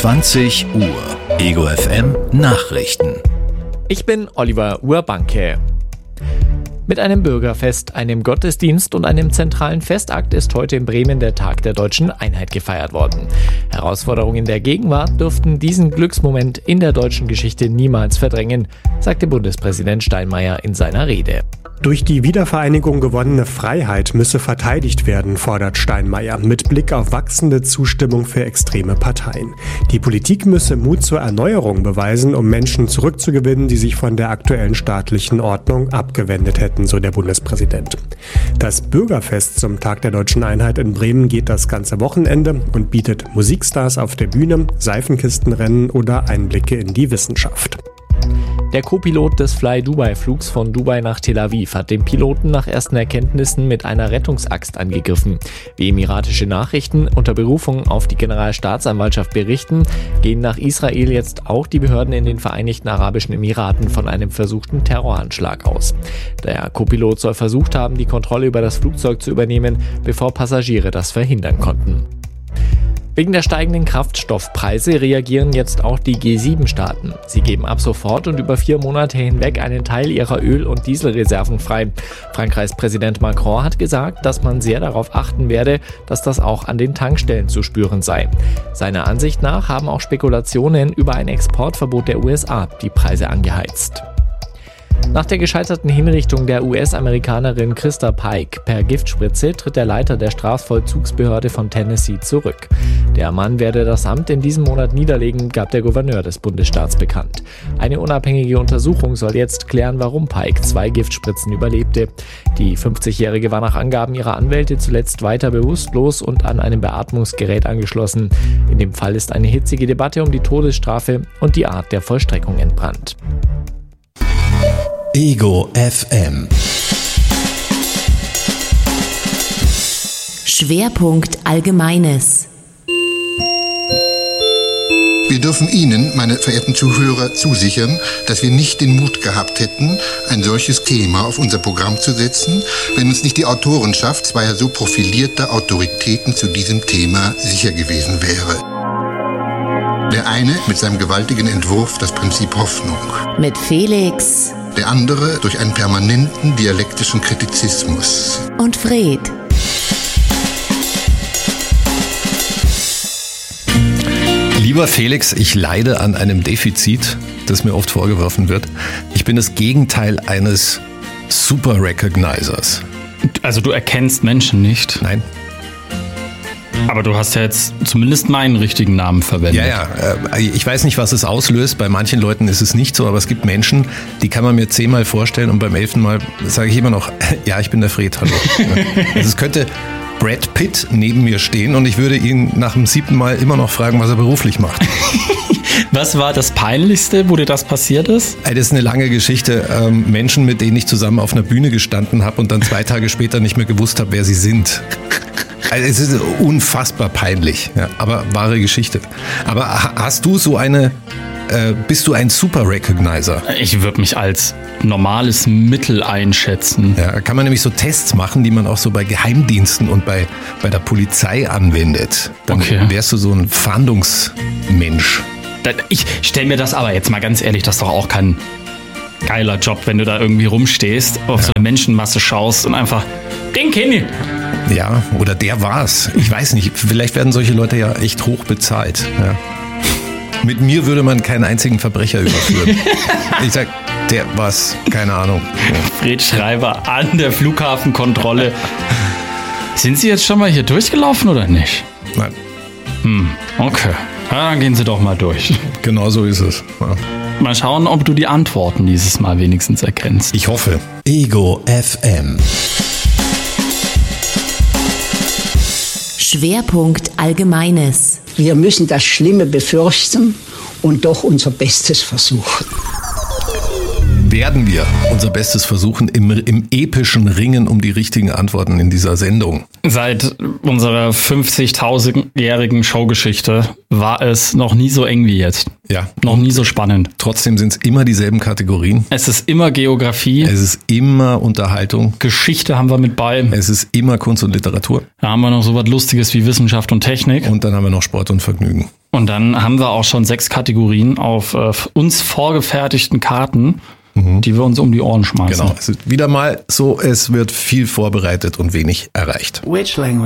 20 Uhr. Ego FM Nachrichten. Ich bin Oliver Urbanke. Mit einem Bürgerfest, einem Gottesdienst und einem zentralen Festakt ist heute in Bremen der Tag der Deutschen Einheit gefeiert worden. Herausforderungen der Gegenwart dürften diesen Glücksmoment in der deutschen Geschichte niemals verdrängen, sagte Bundespräsident Steinmeier in seiner Rede. Durch die Wiedervereinigung gewonnene Freiheit müsse verteidigt werden, fordert Steinmeier, mit Blick auf wachsende Zustimmung für extreme Parteien. Die Politik müsse Mut zur Erneuerung beweisen, um Menschen zurückzugewinnen, die sich von der aktuellen staatlichen Ordnung abgewendet hätten, so der Bundespräsident. Das Bürgerfest zum Tag der Deutschen Einheit in Bremen geht das ganze Wochenende und bietet Musikstars auf der Bühne, Seifenkistenrennen oder Einblicke in die Wissenschaft. Der Co-Pilot des Fly-Dubai-Flugs von Dubai nach Tel Aviv hat den Piloten nach ersten Erkenntnissen mit einer Rettungsaxt angegriffen. Wie emiratische Nachrichten unter Berufung auf die Generalstaatsanwaltschaft berichten, gehen nach Israel jetzt auch die Behörden in den Vereinigten Arabischen Emiraten von einem versuchten Terroranschlag aus. Der Co-Pilot soll versucht haben, die Kontrolle über das Flugzeug zu übernehmen, bevor Passagiere das verhindern konnten. Wegen der steigenden Kraftstoffpreise reagieren jetzt auch die G7-Staaten. Sie geben ab sofort und über 4 Monate hinweg einen Teil ihrer Öl- und Dieselreserven frei. Frankreichs Präsident Macron hat gesagt, dass man sehr darauf achten werde, dass das auch an den Tankstellen zu spüren sei. Seiner Ansicht nach haben auch Spekulationen über ein Exportverbot der USA die Preise angeheizt. Nach der gescheiterten Hinrichtung der US-Amerikanerin Krista Pike per Giftspritze tritt der Leiter der Strafvollzugsbehörde von Tennessee zurück. Der Mann werde das Amt in diesem Monat niederlegen, gab der Gouverneur des Bundesstaats bekannt. Eine unabhängige Untersuchung soll jetzt klären, warum Pike 2 Giftspritzen überlebte. Die 50-Jährige war nach Angaben ihrer Anwälte zuletzt weiter bewusstlos und an einem Beatmungsgerät angeschlossen. In dem Fall ist eine hitzige Debatte um die Todesstrafe und die Art der Vollstreckung entbrannt. Ego FM. Schwerpunkt Allgemeines. Wir dürfen Ihnen, meine verehrten Zuhörer, zusichern, dass wir nicht den Mut gehabt hätten, ein solches Thema auf unser Programm zu setzen, wenn uns nicht die Autorenschaft zweier so profilierter Autoritäten zu diesem Thema sicher gewesen wäre. Der eine mit seinem gewaltigen Entwurf Das Prinzip Hoffnung. Mit Felix. Der andere durch einen permanenten dialektischen Kritizismus. Und Fred. Lieber Felix, ich leide an einem Defizit, das mir oft vorgeworfen wird. Ich bin das Gegenteil eines Super-Recognizers. Also du erkennst Menschen nicht? Nein. Aber du hast ja jetzt zumindest meinen richtigen Namen verwendet. Ja, ich weiß nicht, was es auslöst. Bei manchen Leuten ist es nicht so, aber es gibt Menschen, die kann man mir 10-mal vorstellen und beim 11. Mal sage ich immer noch, ja, ich bin der Fred, hallo. Also es könnte Brad Pitt neben mir stehen und ich würde ihn nach dem 7. Mal immer noch fragen, was er beruflich macht. Was war das Peinlichste, wo dir das passiert ist? Das ist eine lange Geschichte. Menschen, mit denen ich zusammen auf einer Bühne gestanden habe und dann 2 Tage später nicht mehr gewusst habe, wer sie sind. Also es ist unfassbar peinlich, ja, aber wahre Geschichte. Aber hast du so eine, bist du ein Super-Recognizer? Ich würde mich als normales Mittel einschätzen. Ja, kann man nämlich so Tests machen, die man auch so bei Geheimdiensten und bei der Polizei anwendet. Dann wärst du so ein Fahndungsmensch. Ich stell mir das aber jetzt mal ganz ehrlich, das ist doch auch kein geiler Job, wenn du da irgendwie rumstehst, auf so eine Menschenmasse schaust und einfach, den kenne ich. Ja, oder der war's. Ich weiß nicht, vielleicht werden solche Leute ja echt hoch bezahlt. Ja. Mit mir würde man keinen einzigen Verbrecher überführen. Ich sag, der war's, keine Ahnung. Fred Schreiber an der Flughafenkontrolle. Sind Sie jetzt schon mal hier durchgelaufen oder nicht? Nein. Okay, ja, dann gehen Sie doch mal durch. Genau so ist es. Ja. Mal schauen, ob du die Antworten dieses Mal wenigstens erkennst. Ich hoffe. Ego FM. Schwerpunkt Allgemeines. Wir müssen das Schlimme befürchten und doch unser Bestes versuchen. werden wir unser Bestes versuchen im epischen Ringen um die richtigen Antworten in dieser Sendung. Seit unserer 50.000-jährigen Showgeschichte war es noch nie so eng wie jetzt. Ja. Noch nie so spannend. Trotzdem sind es immer dieselben Kategorien. Es ist immer Geografie. Es ist immer Unterhaltung. Geschichte haben wir mit bei. Es ist immer Kunst und Literatur. Da haben wir noch so was Lustiges wie Wissenschaft und Technik. Und dann haben wir noch Sport und Vergnügen. Und dann haben wir auch schon 6 Kategorien auf uns vorgefertigten Karten, die wir uns um die Ohren schmeißen. Genau, es ist wieder mal so, es wird viel vorbereitet und wenig erreicht.